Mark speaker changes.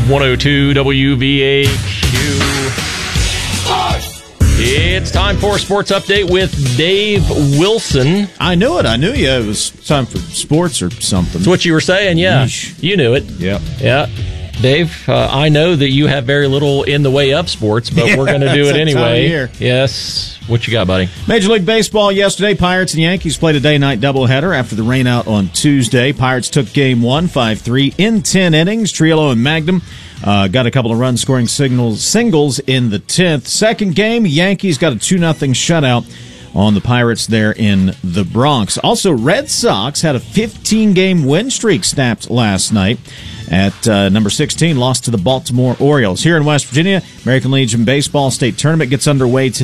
Speaker 1: 102 WVAQ. It's time for a sports update with Dave Wilson.
Speaker 2: I knew it. I knew you. It was time for sports or something.
Speaker 1: That's what you were saying, yeah.
Speaker 2: Yeesh.
Speaker 1: You knew it.
Speaker 2: Yep.
Speaker 1: Yeah. Dave, I know that you have very little in the way of sports, but we're going to do it anyway. Yes. What you got, buddy?
Speaker 2: Major League Baseball yesterday. Pirates and Yankees played a day-night doubleheader after the rainout on Tuesday. Pirates took Game 1, 5-3 in 10 innings. Triolo and Magnum got a couple of run-scoring singles in the 10th. Second game, Yankees got a 2-0 shutout on the Pirates there in the Bronx. Also, Red Sox had a 15-game win streak snapped last night. At number 16, lost to the Baltimore Orioles. Here in West Virginia, American Legion Baseball State Tournament gets underway today.